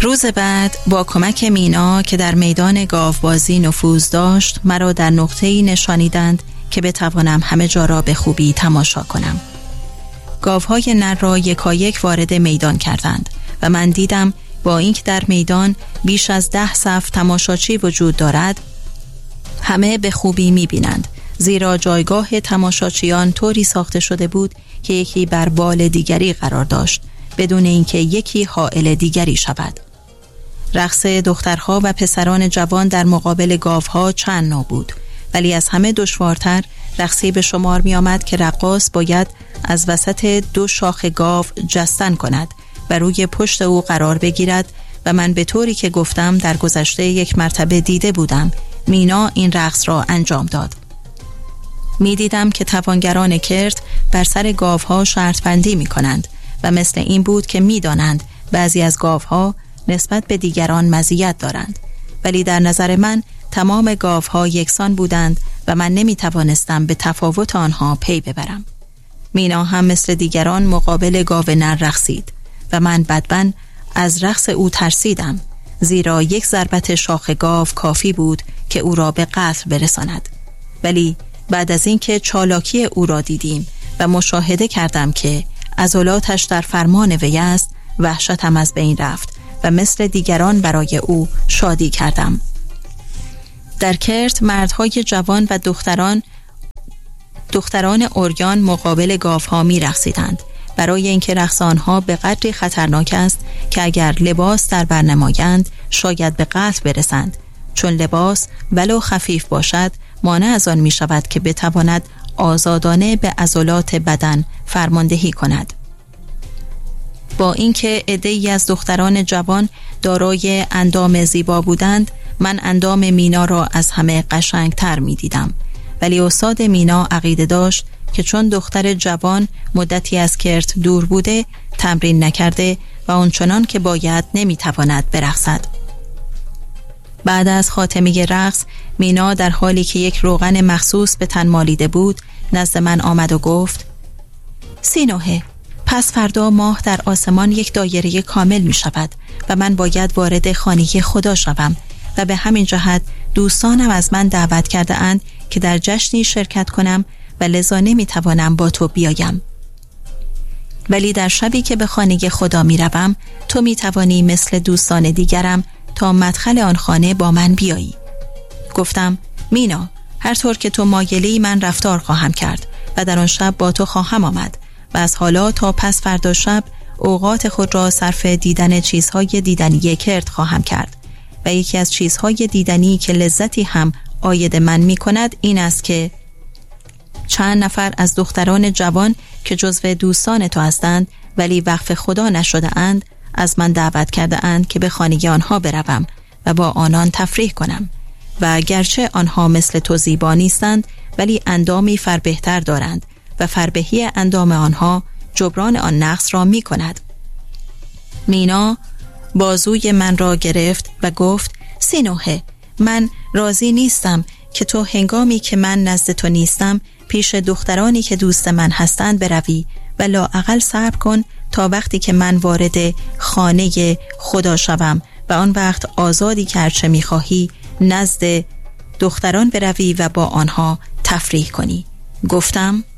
روز بعد با کمک مینا که در میدان گاوبازی نفوذ داشت مرا در نقطه‌ای نشانیدند که بتوانم همه جا را به خوبی تماشا کنم. گاوهای نر را یکایک وارد میدان کردند و من دیدم با اینکه در میدان بیش از 10 صف تماشاچی وجود دارد، همه به خوبی می‌بینند، زیرا جایگاه تماشاچیان طوری ساخته شده بود که یکی بر بال دیگری قرار داشت بدون اینکه یکی حائل دیگری شود. رقص دخترها و پسران جوان در مقابل گاوها چند نوع بود، ولی از همه دشوارتر رقصی به شمار می آمد که رقاص باید از وسط 2 شاخ گاو جستن کند و روی پشت او قرار بگیرد و من به طوری که گفتم در گذشته 1 مرتبه دیده بودم مینا این رقص را انجام داد. می دیدم که توانگران کرد بر سر گاوها شرط بندی می کنند و مثل این بود که می دانند بعضی از گاوها نسبت به دیگران مزیت دارند، ولی در نظر من تمام گاوها یکسان بودند و من نمی توانستم به تفاوت آنها پی ببرم. مینا هم مثل دیگران مقابل گاو نر رقصید و من بدبن از رقص او ترسیدم، زیرا 1 ضربت شاخ گاو کافی بود که او را به قتل برساند. ولی بعد از اینکه چالاکی او را دیدیم و مشاهده کردم که عضلاتش در فرمان وی است، وحشتم از بین رفت و مثل دیگران برای او شادی کردم. در کرت مردهای جوان و دختران عریان مقابل گاوها می رقصیدند، برای اینکه رقص آنها به قدری خطرناک است که اگر لباس در بر نمایند شاید به قتل برسند، چون لباس ولو خفیف باشد مانع از آن می شود که بتواند آزادانه به عضلات بدن فرماندهی کند. با اینکه عده‌ای از دختران جوان دارای اندام زیبا بودند، من اندام مینا را از همه قشنگتر می دیدم، ولی استاد مینا عقیده داشت که چون دختر جوان مدتی از کرت دور بوده، تمرین نکرده و آنچنان که باید نمی تواند برقصد. بعد از خاتمه رقص، مینا در حالی که 1 روغن مخصوص به تن مالیده بود نزد من آمد و گفت: سینوهه، پس فردا ماه در آسمان 1 دایره کامل می شود و من باید وارد خانه خدا شوم و به همین جهت دوستانم از من دعوت کرده اند که در جشنی شرکت کنم و لذا نمی توانم با تو بیایم. ولی در شبی که به خانه خدا می روم تو می توانی مثل دوستان دیگرم تا مدخل آن خانه با من بیایی. گفتم: مینا، هر طور که تو مایلی من رفتار خواهم کرد و در آن شب با تو خواهم آمد و از حالا تا پس فردا شب اوقات خود را صرف دیدن چیزهای دیدنی کرد خواهم کرد و یکی از چیزهای دیدنی که لذتی هم عاید من می کند این است که چند نفر از دختران جوان که جزو دوستان تو هستند ولی وقف خدا نشده اند از من دعوت کرده اند که به خانه آنها بروم و با آنان تفریح کنم و گرچه آنها مثل تو زیبا نیستند ولی اندامی فربهتر دارند و فربهی اندام آنها جبران آن نقص را می کند. مینا بازوی من را گرفت و گفت: سینوهه، من راضی نیستم که تو هنگامی که من نزد تو نیستم پیش دخترانی که دوست من هستند بروی و لااقل صبر کن تا وقتی که من وارد خانه خدا شوم و آن وقت آزادی که هرچه می‌خواهی نزد دختران بروی و با آنها تفریح کنی. گفتم: